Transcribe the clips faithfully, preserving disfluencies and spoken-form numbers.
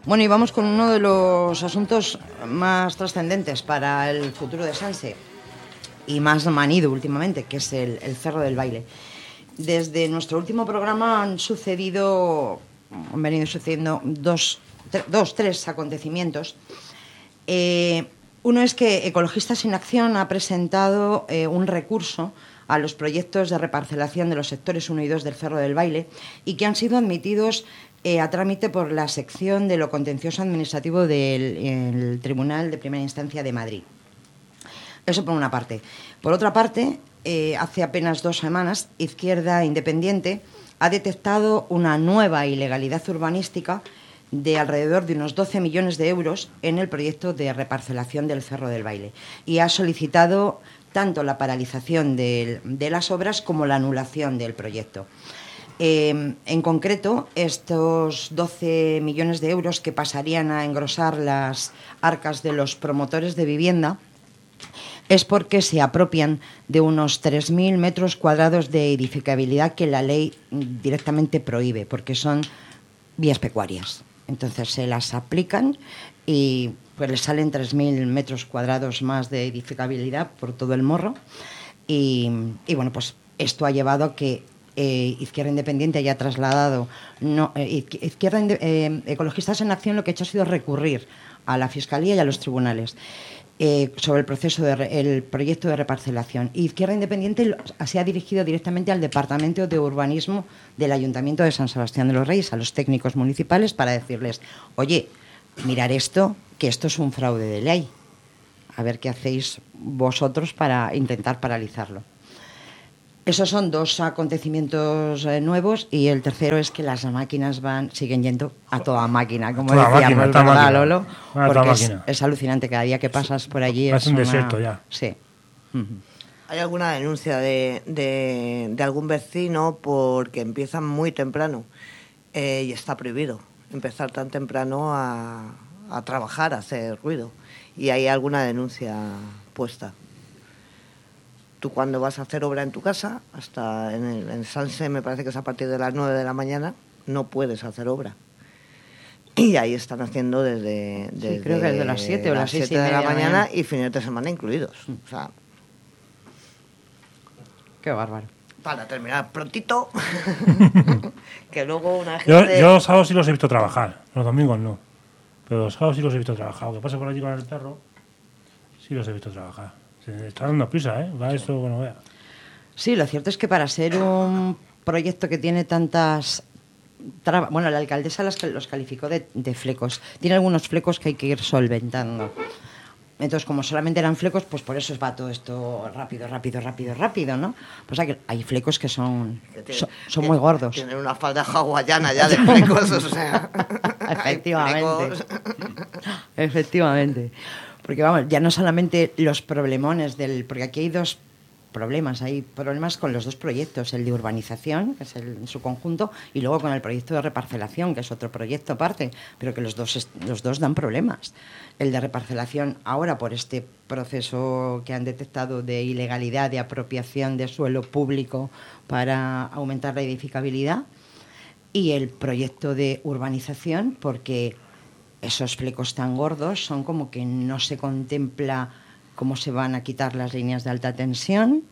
Bueno, y vamos con uno de los asuntos más trascendentes para el futuro de Sanse y más manido últimamente, que es el, el Cerro del Baile. Desde nuestro último programa han sucedido, han venido sucediendo dos, tre, dos tres acontecimientos. Eh, uno es que Ecologistas sin Acción ha presentado eh, un recurso a los proyectos de reparcelación de los sectores uno y dos del Cerro del Baile y que han sido admitidos eh, a trámite por la sección de lo contencioso administrativo del Tribunal de Primera Instancia de Madrid. Eso por una parte. Por otra parte, eh, hace apenas dos semanas, Izquierda Independiente ha detectado una nueva ilegalidad urbanística de alrededor de unos doce millones de euros en el proyecto de reparcelación del Cerro del Baile y ha solicitado tanto la paralización de, de las obras como la anulación del proyecto. Eh, en concreto, estos doce millones de euros que pasarían a engrosar las arcas de los promotores de vivienda es porque se apropian de unos tres mil metros cuadrados de edificabilidad que la ley directamente prohíbe, porque son vías pecuarias. Entonces se las aplican y pues les salen tres mil metros cuadrados más de edificabilidad por todo el morro. Y, y bueno, pues esto ha llevado a que eh, Izquierda Independiente haya trasladado... No, eh, Izquierda eh, Ecologistas en Acción lo que ha hecho ha sido recurrir a la Fiscalía y a los tribunales eh, sobre el proceso de re, el proyecto de reparcelación. Y Izquierda Independiente se ha dirigido directamente al Departamento de Urbanismo del Ayuntamiento de San Sebastián de los Reyes, a los técnicos municipales, para decirles, oye, mirar esto, que esto es un fraude de ley. A ver qué hacéis vosotros para intentar paralizarlo. Esos son dos acontecimientos eh, nuevos, y el tercero es que las máquinas van siguen yendo a toda máquina, como toda decíamos, máquina, ¿verdad, máquina. Lolo? Ah, porque es, máquina. es alucinante, cada día que pasas por allí es, es un una... desierto ya. Sí. Uh-huh. ¿Hay alguna denuncia de, de, de algún vecino porque empiezan muy temprano eh, y está prohibido empezar tan temprano a, a trabajar, a hacer ruido? ¿Y hay alguna denuncia puesta? Tú cuando vas a hacer obra en tu casa, hasta en, el, en Sanse me parece que es a partir de las nueve de la mañana, no puedes hacer obra. Y ahí están haciendo desde, desde sí, creo que desde las siete o las seis de la mañana y fines de semana incluidos. Mm. O sea, qué bárbaro. Para terminar prontito, que luego una yo, gente... yo los sábados sí los he visto trabajar, los domingos no. Pero los sábados sí los he visto trabajar. Aunque pase por allí con el perro, sí los he visto trabajar. Se está dando prisa, ¿eh? Va esto, bueno, vea. Sí, lo cierto es que para ser un proyecto que tiene tantas... Traba... Bueno, la alcaldesa las, los calificó de, de flecos. Tiene algunos flecos que hay que ir solventando. Entonces, como solamente eran flecos, pues por eso va todo esto rápido, rápido, rápido, rápido, ¿no? Pues hay, hay flecos que son, que tiene, son, son muy gordos. Tienen una falda hawaiana ya de flecos, o sea... Efectivamente. Efectivamente. Porque vamos, ya no solamente los problemones del... Porque aquí hay dos problemas. Hay problemas con los dos proyectos. El de urbanización, que es el, en su conjunto, y luego con el proyecto de reparcelación, que es otro proyecto aparte, pero que los dos, los dos dan problemas. El de reparcelación ahora por este proceso que han detectado de ilegalidad, de apropiación de suelo público para aumentar la edificabilidad, y el proyecto de urbanización porque esos flecos tan gordos son como que no se contempla cómo se van a quitar las líneas de alta tensión,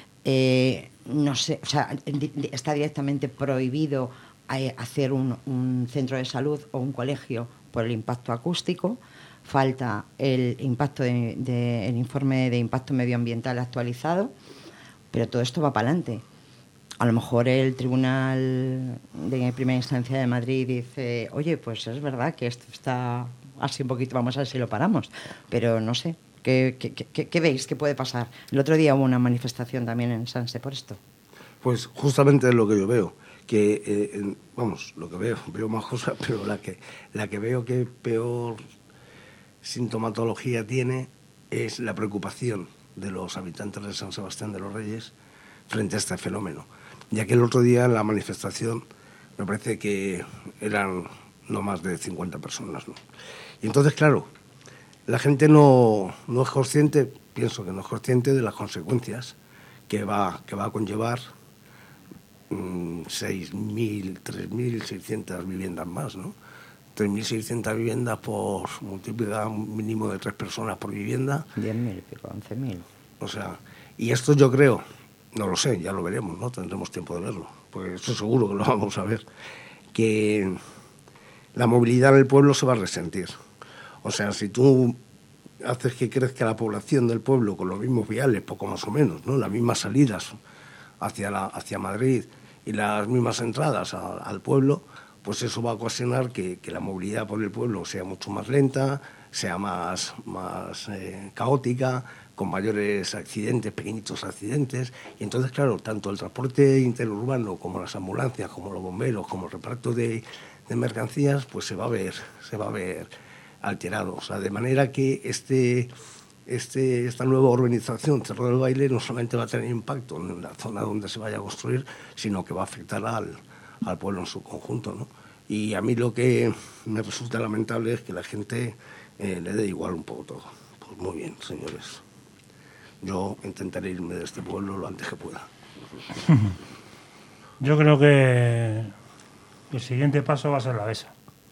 eh, no sé, o sea, está directamente prohibido hacer un, un centro de salud o un colegio por el impacto acústico. Falta el impacto de, de, el informe de impacto medioambiental actualizado, pero todo esto va para adelante. A lo mejor el Tribunal de Primera Instancia de Madrid dice, oye, pues es verdad que esto está así un poquito, vamos a ver si lo paramos, pero no sé. ¿Qué, qué, qué, qué veis que puede pasar? El otro día hubo una manifestación también en Sanse por esto. Pues justamente es lo que yo veo, que eh, en, vamos, lo que veo, veo más cosas, pero la que, la que veo que peor sintomatología tiene es la preocupación de los habitantes de San Sebastián de los Reyes frente a este fenómeno. Ya que el otro día en la manifestación me parece que eran no más de cincuenta personas, ¿no? Y entonces, claro, la gente no, no es consciente, pienso que no es consciente de las consecuencias que va, que va a conllevar mmm, seis mil, tres mil seiscientas viviendas más, ¿no? tres mil seiscientas viviendas por multiplicar un mínimo de tres personas por vivienda. diez mil y pico, once mil. O sea, y esto yo creo, no lo sé, ya lo veremos, ¿no? Tendremos tiempo de verlo, porque esto seguro que lo vamos a ver, que la movilidad en el pueblo se va a resentir. O sea, si tú haces que crezca la población del pueblo con los mismos viales, poco más o menos, ¿no? Las mismas salidas hacia, la, hacia Madrid y las mismas entradas a, al pueblo, pues eso va a ocasionar que, que la movilidad por el pueblo sea mucho más lenta, sea más, más eh, caótica, con mayores accidentes, pequeñitos accidentes. Y entonces, claro, tanto el transporte interurbano como las ambulancias, como los bomberos, como el reparto de, de mercancías, pues se va a ver, se va a ver alterado. O sea, de manera que este, este, esta nueva urbanización, Cerro del Baile, no solamente va a tener impacto en la zona donde se vaya a construir, sino que va a afectar al, al pueblo en su conjunto, ¿no? Y a mí lo que me resulta lamentable es que la gente eh, le dé igual un poco todo. Pues muy bien, señores. Yo intentaré irme de este pueblo lo antes que pueda. Yo creo que el siguiente paso va a ser la Besa.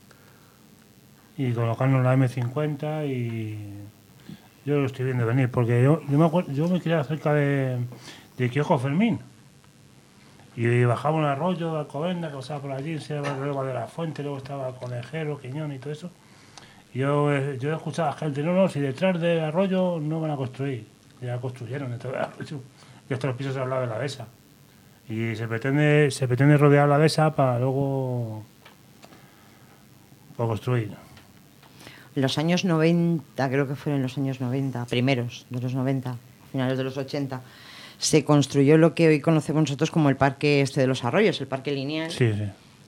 Y colocarnos la eme cincuenta y yo lo estoy viendo venir, porque yo, yo me acuerdo, yo me quería cerca de, de Quiojo Fermín. Y bajaba un arroyo de Alcobendas que pasaba por allí, se luego de la Fuente, luego estaba Conejero, Quiñón y todo eso. Y yo, yo he escuchado a la gente, no, no, si detrás del arroyo no van a construir. Ya construyeron detrás del arroyo. Y estos pisos al lado de la Besa. Y se pretende, se pretende rodear la Besa para luego para construir. En los años noventa, creo que fueron los años noventa, primeros de los noventa, finales de los ochenta, se construyó lo que hoy conocemos nosotros como el parque este de los arroyos, el parque lineal. Sí, sí.